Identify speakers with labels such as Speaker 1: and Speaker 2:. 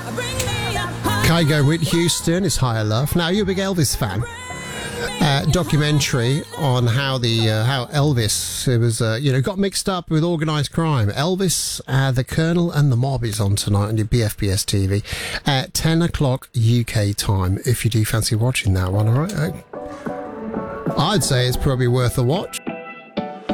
Speaker 1: Kygo with Houston is Higher Love. Now, you're a big Elvis fan. Documentary on how Elvis got mixed up with organised crime. Elvis, the Colonel and the Mob is on tonight on your BFBS TV at 10 o'clock UK time, if you do fancy watching that one, all right? I'd say it's probably worth a watch.